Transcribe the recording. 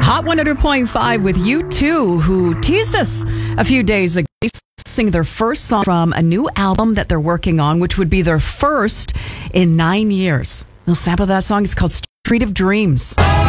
Hot 100.5 with U2, who teased us a few days ago, sing their first song from a new album that they're working on, which would be their first in 9 years. We'll sample that song. It's called Street of Dreams.